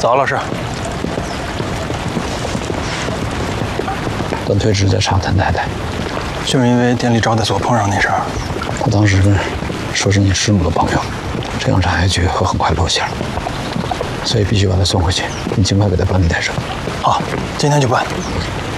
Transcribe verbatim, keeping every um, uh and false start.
早，老师。 段推直在查谭太太， 就是因为店里招待所碰上那事儿。 他当时说是你师母的朋友，这样查下去会很快露馅，所以必须把他送回去。你尽快给他办理台车。 好，今天就办。